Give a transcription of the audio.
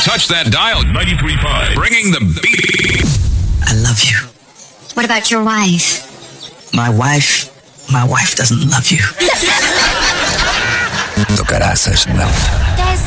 touch that dial. 93.5. Bringing the beat. I love you. What about your wife? My wife doesn't love you. Tocarás esse não.